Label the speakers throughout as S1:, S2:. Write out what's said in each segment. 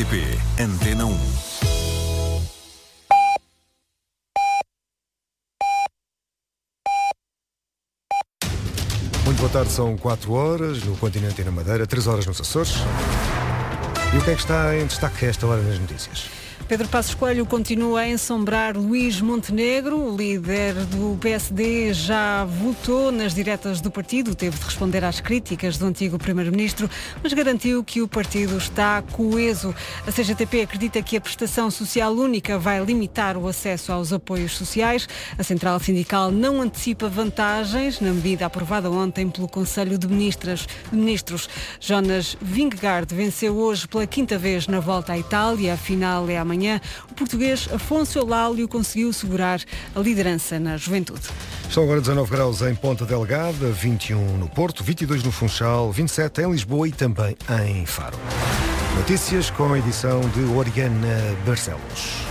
S1: RTP Antena 1.
S2: Muito boa tarde, são 4 horas no continente e na Madeira, 3 horas nos Açores. E o que é que está em destaque a esta hora nas notícias?
S3: Pedro Passos Coelho continua a ensombrar Luís Montenegro. O líder do PSD já votou nas diretas do partido, teve de responder às críticas do antigo primeiro-ministro, mas garantiu que o partido está coeso. A CGTP acredita que a prestação social única vai limitar o acesso aos apoios sociais. A central sindical não antecipa vantagens na medida aprovada ontem pelo Conselho de Ministros. Jonas Vingegaard venceu hoje pela 5ª vez na volta à Itália. A final é amanhã. O português Afonso Eulálio conseguiu segurar a liderança na juventude.
S2: Estão agora 19 graus em Ponta Delgada, 21 no Porto, 22 no Funchal, 27 em Lisboa e também em Faro. Notícias com a edição de Oriana Barcelos.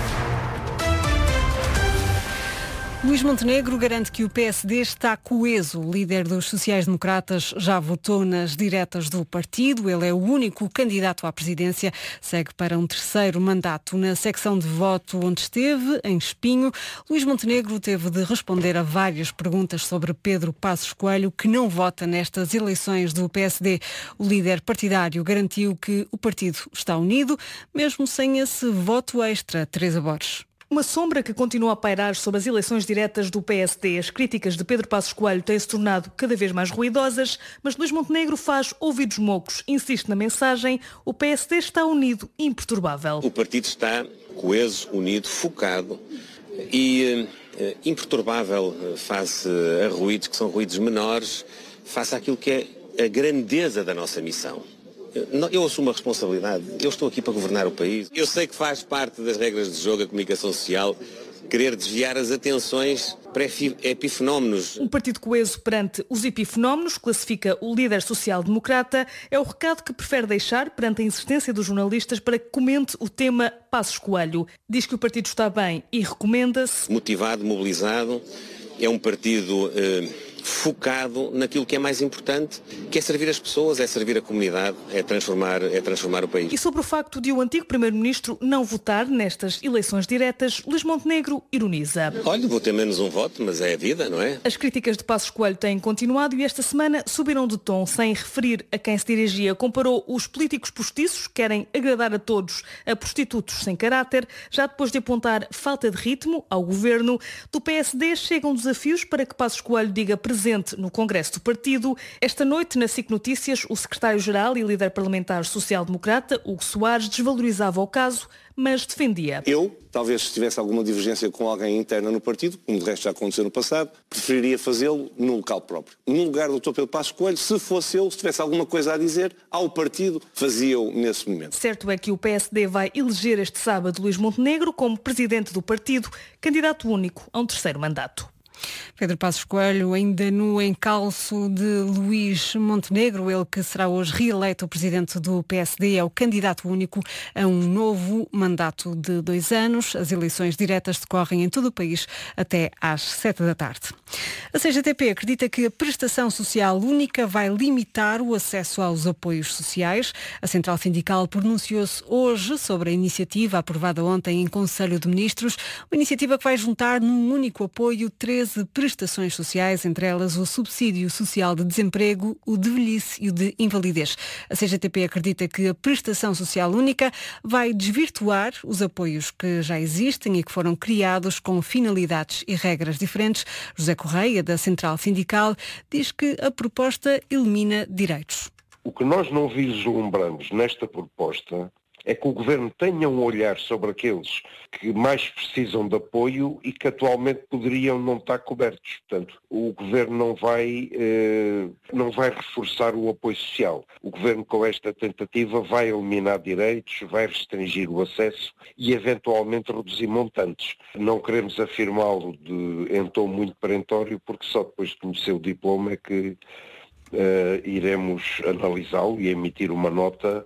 S3: Luís Montenegro garante que o PSD está coeso. O líder dos sociais-democratas já votou nas diretas do partido. Ele é o único candidato à presidência. Segue para um 3º mandato. Na secção de voto onde esteve, em Espinho, Luís Montenegro teve de responder a várias perguntas sobre Pedro Passos Coelho, que não vota nestas eleições do PSD. O líder partidário garantiu que o partido está unido, mesmo sem esse voto extra. Teresa Borges.
S4: Uma sombra que continua a pairar sobre as eleições diretas do PSD. As críticas de Pedro Passos Coelho têm-se tornado cada vez mais ruidosas, mas Luís Montenegro faz ouvidos moucos. Insiste na mensagem: o PSD está unido e imperturbável.
S5: O partido está coeso, unido, focado e imperturbável face a ruídos que são ruídos menores, face àquilo que é a grandeza da nossa missão. Eu assumo a responsabilidade, eu estou aqui para governar o país. Eu sei que faz parte das regras de jogo a comunicação social querer desviar as atenções para epifenómenos.
S4: Um partido coeso perante os epifenómenos, classifica o líder social-democrata, é o recado que prefere deixar perante a insistência dos jornalistas para que comente o tema Passos Coelho. Diz que o partido está bem e recomenda-se.
S5: Motivado, mobilizado, é um partido focado naquilo que é mais importante, que é servir as pessoas, é servir a comunidade, é transformar o país.
S4: E sobre o facto de o antigo primeiro-ministro não votar nestas eleições diretas, Luís Montenegro ironiza.
S5: Olha, vou ter menos um voto, mas é a vida, não é?
S4: As críticas de Passos Coelho têm continuado e esta semana subiram de tom, sem referir a quem se dirigia. Comparou os políticos postiços, que querem agradar a todos, a prostitutos sem caráter. Já depois de apontar falta de ritmo ao governo, do PSD chegam desafios para que Passos Coelho diga presente no Congresso do Partido. Esta noite, na SIC Notícias, o secretário-geral e líder parlamentar social-democrata, Hugo Soares, desvalorizava o caso, mas defendia.
S6: Eu, talvez se tivesse alguma divergência com alguém interna no partido, como de resto já aconteceu no passado, preferiria fazê-lo no local próprio. No lugar do Dr. Pedro Passos Coelho, se fosse eu, se tivesse alguma coisa a dizer ao partido, fazia-o nesse momento.
S4: Certo é que o PSD vai eleger este sábado Luís Montenegro como presidente do partido, candidato único a um 3º mandato.
S3: Pedro Passos Coelho ainda no encalço de Luís Montenegro, ele que será hoje reeleito presidente do PSD, é o candidato único a um novo mandato de 2 anos. As eleições diretas decorrem em todo o país até às 7 da tarde. A CGTP acredita que a prestação social única vai limitar o acesso aos apoios sociais. A central sindical pronunciou-se hoje sobre a iniciativa aprovada ontem em Conselho de Ministros, uma iniciativa que vai juntar num único apoio 13 prestações sociais, entre elas o subsídio social de desemprego, o de velhice e o de invalidez. A CGTP acredita que a prestação social única vai desvirtuar os apoios que já existem e que foram criados com finalidades e regras diferentes. José Correia, da Central Sindical, diz que a proposta elimina direitos.
S7: O que nós não vislumbramos nesta proposta é que o Governo tenha um olhar sobre aqueles que mais precisam de apoio e que atualmente poderiam não estar cobertos. Portanto, o Governo não vai reforçar o apoio social. O Governo, com esta tentativa, vai eliminar direitos, vai restringir o acesso e, eventualmente, reduzir montantes. Não queremos afirmá-lo em tom muito perentório, porque só depois de conhecer o diploma é que iremos analisá-lo e emitir uma nota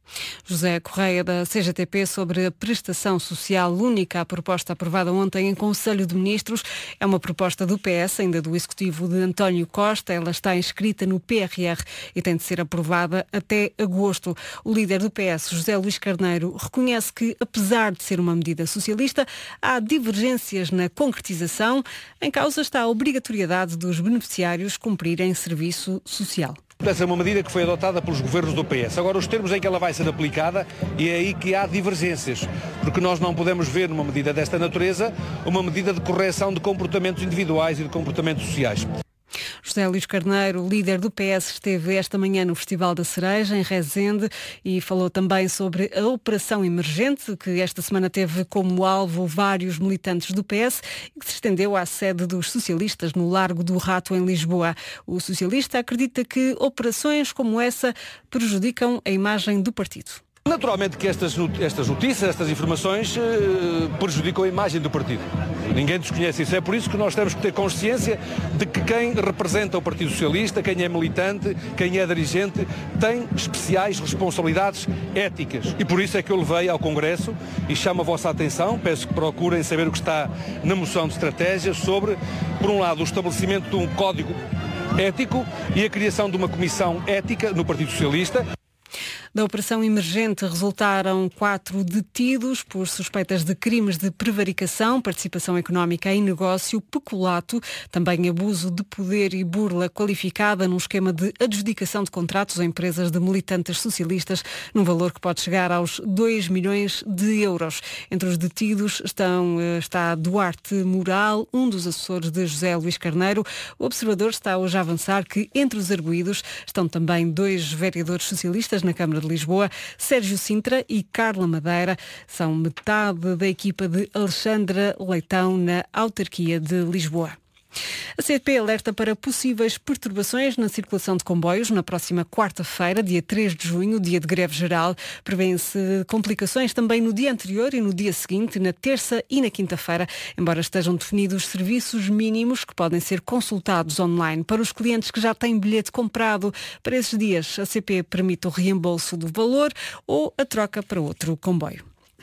S3: José Correia, da CGTP, sobre a prestação social única. A proposta aprovada ontem em Conselho de Ministros é uma proposta do PS, ainda do Executivo de António Costa. Ela está inscrita no PRR e tem de ser aprovada até agosto. O líder do PS, José Luís Carneiro, reconhece que, apesar de ser uma medida socialista, há divergências na concretização. Em causa está a obrigatoriedade dos beneficiários cumprirem serviço social.
S1: Essa é uma medida que foi adotada pelos governos do PS. Agora, os termos em que ela vai ser aplicada, e é aí que há divergências, porque nós não podemos ver numa medida desta natureza uma medida de correção de comportamentos individuais e de comportamentos sociais.
S3: José Luís Carneiro, líder do PS, esteve esta manhã no Festival da Cereja, em Rezende, e falou também sobre a Operação Emergente, que esta semana teve como alvo vários militantes do PS e que se estendeu à sede dos socialistas no Largo do Rato, em Lisboa. O socialista acredita que operações como essa prejudicam a imagem do partido.
S1: Naturalmente que estas notícias, estas informações prejudicam a imagem do partido. Ninguém desconhece isso. É por isso que nós temos que ter consciência de que quem representa o Partido Socialista, quem é militante, quem é dirigente, tem especiais responsabilidades éticas. E por isso é que eu levei ao Congresso e chamo a vossa atenção, peço que procurem saber o que está na moção de estratégia sobre, por um lado, o estabelecimento de um código ético e a criação de uma comissão ética no Partido Socialista.
S3: Da Operação Emergente resultaram 4 detidos por suspeitas de crimes de prevaricação, participação económica em negócio, peculato, também abuso de poder e burla qualificada num esquema de adjudicação de contratos a empresas de militantes socialistas, num valor que pode chegar aos 2 milhões de euros. Entre os detidos está Duarte Moral, um dos assessores de José Luís Carneiro. O Observador está hoje a avançar que entre os arguidos estão também 2 vereadores socialistas na Câmara de Lisboa, Sérgio Sintra e Carla Madeira, são metade da equipa de Alexandra Leitão na autarquia de Lisboa. A CP alerta para possíveis perturbações na circulação de comboios na próxima quarta-feira, dia 3 de junho, dia de greve geral. Prevêem-se complicações também no dia anterior e no dia seguinte, na terça e na quinta-feira, embora estejam definidos serviços mínimos que podem ser consultados online. Para os clientes que já têm bilhete comprado para esses dias, a CP permite o reembolso do valor ou a troca para outro comboio.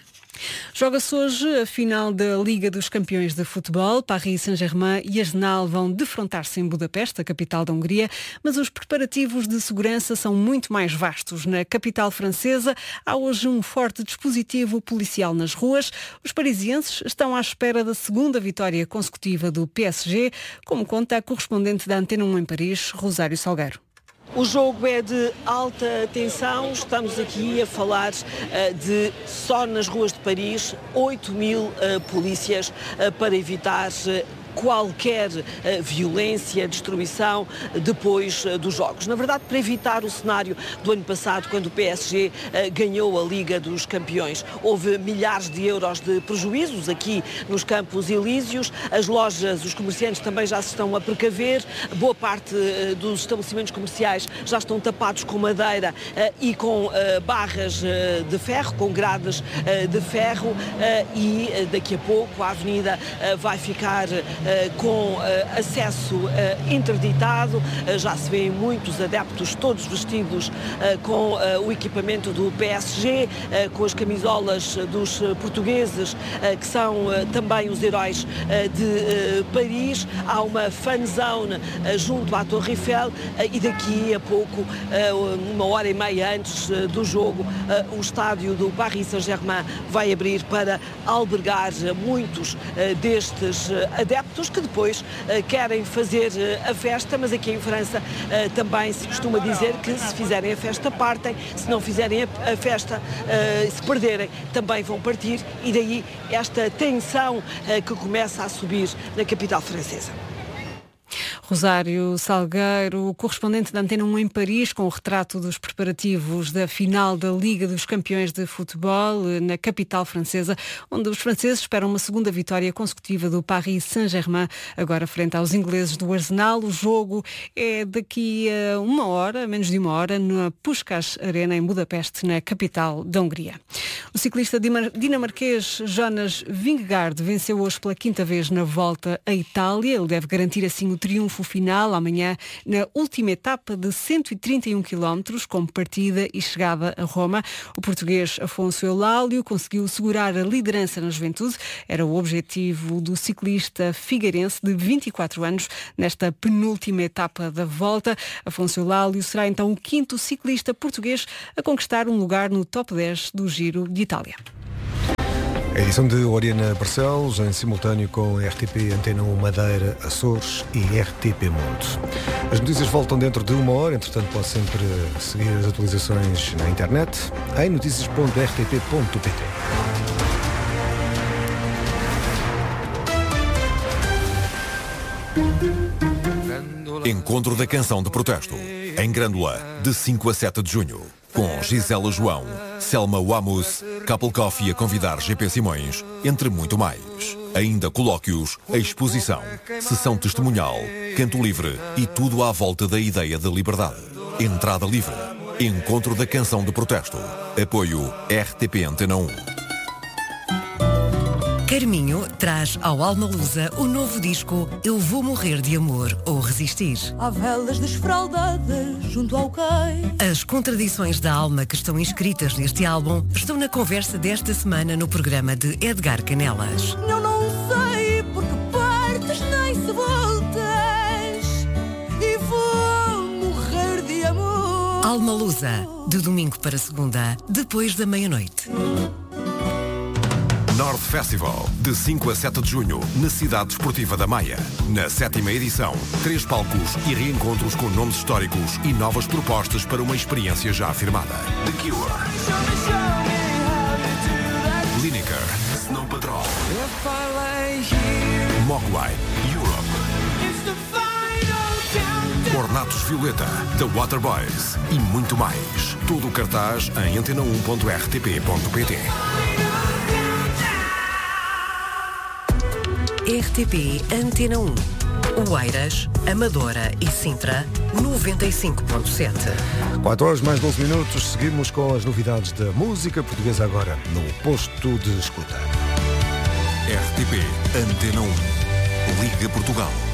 S3: Joga-se hoje a final da Liga dos Campeões de Futebol. Paris Saint-Germain e Arsenal vão defrontar-se em Budapeste, a capital da Hungria, mas os preparativos de segurança são muito mais vastos. Na capital francesa há hoje um forte dispositivo policial nas ruas. Os parisienses estão à espera da segunda vitória consecutiva do PSG, como conta a correspondente da Antena 1 em Paris, Rosário Salgueiro.
S8: O jogo é de alta tensão, estamos aqui a falar de, só nas ruas de Paris, 8.000 polícias para evitar qualquer violência, destruição depois dos jogos. Na verdade, para evitar o cenário do ano passado, quando o PSG ganhou a Liga dos Campeões. Houve milhares de euros de prejuízos aqui nos Campos Elíseos. As lojas, os comerciantes também já se estão a precaver. Boa parte dos estabelecimentos comerciais já estão tapados com madeira e com barras de ferro, com grades de ferro, e daqui a pouco a avenida vai ficar com acesso interditado. Já se vêem muitos adeptos, todos vestidos com o equipamento do PSG, com as camisolas dos portugueses, que são também os heróis de Paris. Há uma fan zone junto à Torre Eiffel e daqui a pouco, 1h30 antes do jogo, o estádio do Paris Saint-Germain vai abrir para albergar muitos destes adeptos que depois querem fazer a festa, mas aqui em França também se costuma dizer que se fizerem a festa partem, se não fizerem a festa, se perderem, também vão partir, e daí esta tensão que começa a subir na capital francesa.
S3: Rosário Salgueiro, correspondente da Antena 1 em Paris, com o retrato dos preparativos da final da Liga dos Campeões de Futebol na capital francesa, onde os franceses esperam uma segunda vitória consecutiva do Paris Saint-Germain, agora frente aos ingleses do Arsenal. O jogo é daqui a uma hora, menos de uma hora, na Puskás Arena, em Budapeste, na capital da Hungria. O ciclista dinamarquês Jonas Vingegaard venceu hoje pela 5ª vez na volta à Itália. Ele deve garantir assim o triunfo triunfo final amanhã na última etapa de 131 km, com partida e chegada a Roma. O português Afonso Eulálio conseguiu segurar a liderança na juventude. Era o objetivo do ciclista figueirense de 24 anos nesta penúltima etapa da volta. Afonso Eulálio será então o 5º ciclista português a conquistar um lugar no top 10 do Giro de Itália.
S2: A edição de Oriana Barcelos, em simultâneo com a RTP Antena 1 Madeira, Açores e RTP Mundo. As notícias voltam dentro de 1 hora, entretanto pode sempre seguir as atualizações na internet em noticias.rtp.pt.
S9: Encontro da Canção de Protesto, em Grândola, de 5 a 7 de junho. Com Gisela João, Selma Wamus, Couple Coffee a convidar GP Simões, entre muito mais. Ainda colóquios, exposição, sessão testemunhal, canto livre e tudo à volta da ideia de liberdade. Entrada livre. Encontro da Canção de Protesto. Apoio RTP Antena 1.
S10: Carminho traz ao Alma Lusa o novo disco Eu Vou Morrer de Amor ou Resistir.
S11: Há velas desfraldadas junto ao cais.
S10: As contradições da alma que estão inscritas neste álbum estão na conversa desta semana no programa de Edgar Canelas.
S11: Eu não sei porque partes nem se voltas e vou morrer de amor.
S10: Alma Lusa, de domingo para segunda, depois da meia-noite.
S9: North Festival, de 5 a 7 de junho, na Cidade Desportiva da Maia. Na 7ª edição, 3 palcos e reencontros com nomes históricos e novas propostas para uma experiência já afirmada. The Cure, Lineker, Snow Patrol, Mogwai, Europe, Ornatos Violeta, The Waterboys e muito mais. Todo o cartaz em antena1.rtp.pt.
S10: RTP Antena 1. Oeiras, Amadora e Sintra, 95.7.
S2: 4 horas mais 12 minutos, seguimos com as novidades da música portuguesa agora, no posto de escuta.
S9: RTP Antena 1. Liga Portugal.